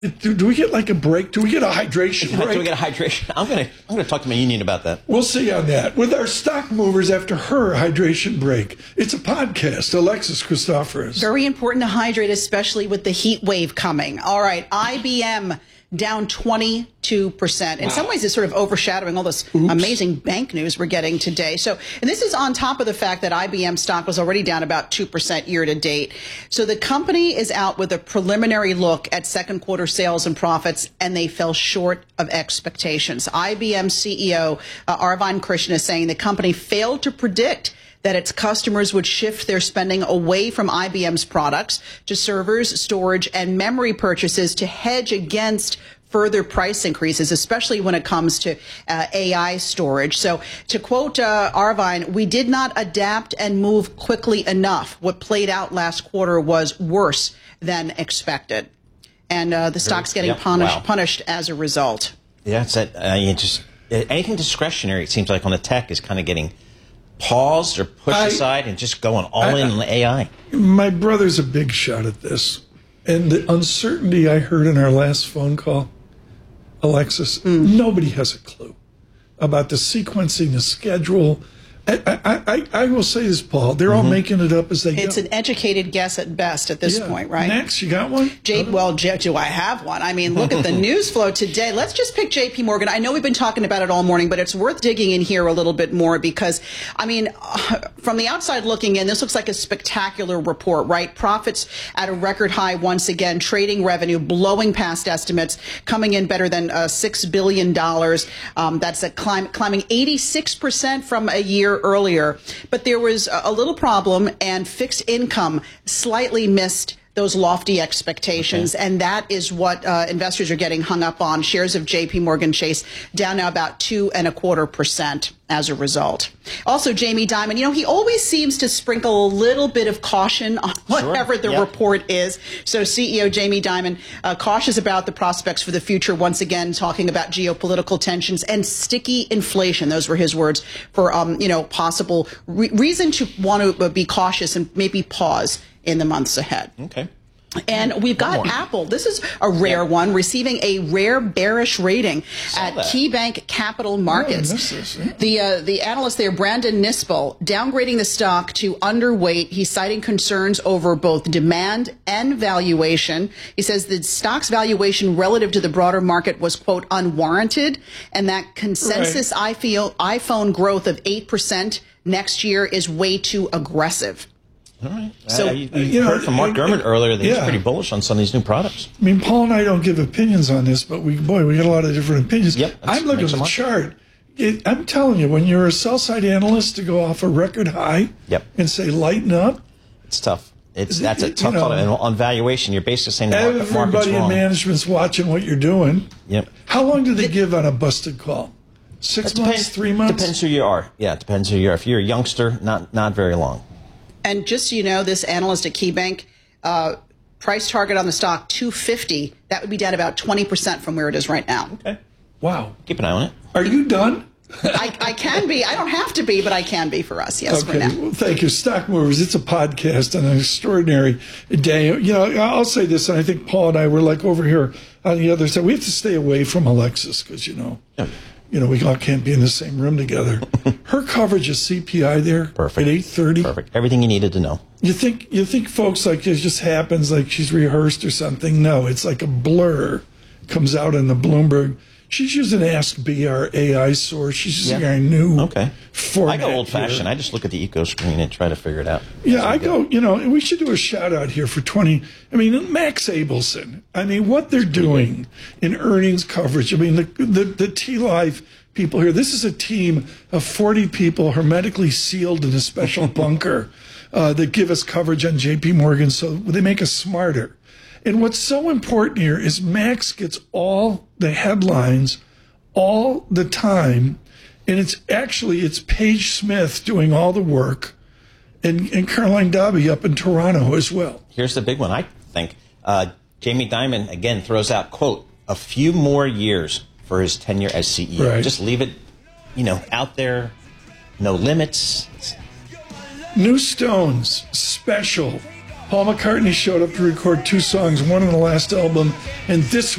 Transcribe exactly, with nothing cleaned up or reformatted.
Do, do we get like a break? Do we get a hydration break? Do we get a hydration? I'm gonna I'm gonna talk to my union about that. We'll see on that with our stock movers after her hydration break. It's a podcast. Alexis Christoforous. Very important to hydrate, especially with the heat wave coming. All right, I B M down twenty-two percent. In wow. some ways, it's sort of overshadowing all this Oops. amazing bank news we're getting today. So, and this is on top of the fact that I B M stock was already down about two percent year to date. So the company is out with a preliminary look at second quarter sales and profits, and they fell short of expectations. I B M C E O uh, Arvind Krishna is saying the company failed to predict that its customers would shift their spending away from I B M's products to servers, storage, and memory purchases to hedge against further price increases, especially when it comes to uh, A I storage. So to quote uh, Arvind, we did not adapt and move quickly enough. What played out last quarter was worse than expected. And uh, the stock's getting yep. punished, wow. punished as a result. Yeah, it's that, uh, you just, anything discretionary, it seems like on the tech is kind of getting paused or pushed I, aside and just going all I, in on A I. My brother's a big shot at this. And the uncertainty I heard in our last phone call, Alexis, mm. nobody has a clue about the sequencing, the schedule. I, I, I, I will say this, Paul. They're mm-hmm. all making it up as they it's go. It's an educated guess at best at this yeah. point, right? Next, you got one? J- well, J- do I have one? I mean, look at the news flow today. Let's just pick J P Morgan. I know we've been talking about it all morning, but it's worth digging in here a little bit more because, I mean, uh, from the outside looking in, this looks like a spectacular report, right? Profits at a record high once again, trading revenue blowing past estimates, coming in better than uh, six billion dollars. Um, that's a climb, climbing eighty-six percent from a year earlier. But there was a little problem, and fixed income slightly missed those lofty expectations, okay. and that is what uh, investors are getting hung up on. Shares of J P Morgan Chase down now about two and a quarter percent as a result. Also, Jamie Dimon, you know, he always seems to sprinkle a little bit of caution on whatever sure. the yep. report is. So C E O Jamie Dimon uh, cautious about the prospects for the future, once again talking about geopolitical tensions and sticky inflation. Those were his words for, um, you know, possible re- reason to want to be cautious and maybe pause in the months ahead. Okay. And we've got Apple. This is a rare yeah. one, receiving a rare bearish rating Saw at that. KeyBank Capital Markets. Oh, this, yeah. The uh, the analyst there, Brandon Nispel, downgrading the stock to underweight. He's citing concerns over both demand and valuation. He says the stock's valuation relative to the broader market was, quote, unwarranted, and that consensus right. iPhone growth of eight percent next year is way too aggressive. All right. So uh, you, you, you heard know, from Mark Gurman earlier that yeah. he's pretty bullish on some of these new products. I mean, Paul and I don't give opinions on this, but we, boy, we got a lot of different opinions. Yep, I'm looking at the chart. It, I'm telling you, when you're a sell-side analyst to go off a record high yep. and say lighten up, it's tough. It's that's a tough call. And on valuation, you're basically saying the market, market's everybody in management's watching what you're doing. Yep. How long do they give on a busted call? Six months, depends, three months? Depends who you are. Yeah, it depends who you are. If you're a youngster, not not very long. And just so you know, this analyst at KeyBank, uh, price target on the stock two fifty. That would be down about twenty percent from where it is right now. Okay. Wow. Keep an eye on it. Are you done? I, I can be. I don't have to be, but I can be for us. Yes, okay. for now. Well, thank you. Stock Movers, it's a podcast on an extraordinary day. You know, I'll say this, and I think Paul and I were like over here on the other side. We have to stay away from Alexis because, you know, yeah. you know, we all can't be in the same room together. Her coverage of C P I there Perfect. at eight thirty. Perfect. Everything you needed to know. You think you think folks like it just happens like she's rehearsed or something? No, it's like a blur comes out in the Bloomberg. She's using Ask B, our A I source. She's using yeah. our new okay. format. I go old-fashioned. I just look at the eco screen and try to figure it out. Yeah, I go, you know, we should do a shout-out here for twenty. I mean, Max Abelson. I mean, what they're doing in earnings coverage. I mean, the the, the T-Live people here, this is a team of forty people hermetically sealed in a special bunker uh, that give us coverage on J P Morgan, so they make us smarter. And what's so important here is Max gets all the headlines all the time. And it's actually, it's Paige Smith doing all the work and, and Caroline Dobby up in Toronto as well. Here's the big one, I think. Uh, Jamie Dimon, again, throws out, quote, a few more years for his tenure as C E O. Right. Just leave it, you know, out there, no limits. New Stones, special. Paul McCartney showed up to record two songs, one on the last album, and this